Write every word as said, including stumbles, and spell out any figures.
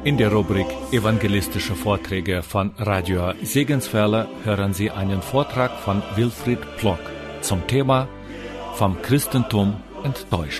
In der Rubrik Evangelistische Vorträge von Radio Segenswelle hören Sie einen Vortrag von Wilfried Plock zum Thema Vom Christentum enttäuscht.